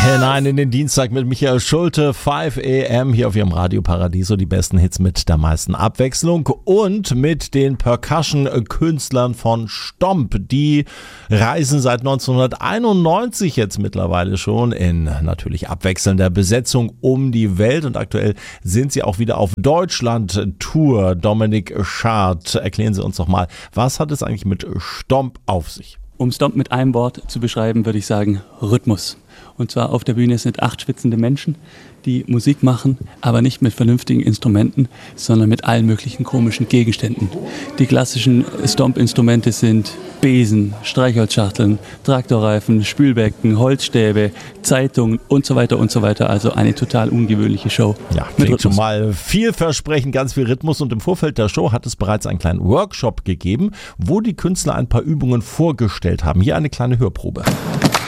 Hinein in den Dienstag mit Michael Schulte, 5 AM hier auf Ihrem Radio Paradiso. Die besten Hits mit der meisten Abwechslung und mit den Percussion-Künstlern von Stomp. Die reisen seit 1991 jetzt mittlerweile schon in natürlich abwechselnder Besetzung um die Welt und aktuell sind sie auch wieder auf Deutschland-Tour. Dominik Schad, erklären Sie uns doch mal, was hat es eigentlich mit Stomp auf sich? Um Stomp mit einem Wort zu beschreiben, würde ich sagen Rhythmus. Und zwar auf der Bühne sind 8 schwitzende Menschen, die Musik machen, aber nicht mit vernünftigen Instrumenten, sondern mit allen möglichen komischen Gegenständen. Die klassischen Stomp-Instrumente sind Besen, Streichholzschachteln, Traktorreifen, Spülbecken, Holzstäbe, Zeitungen und so weiter und so weiter. Also eine total ungewöhnliche Show. Ja, klingt schon mal vielversprechend, ganz viel Rhythmus. Und im Vorfeld der Show hat es bereits einen kleinen Workshop gegeben, wo die Künstler ein paar Übungen vorgestellt haben. Hier eine kleine Hörprobe.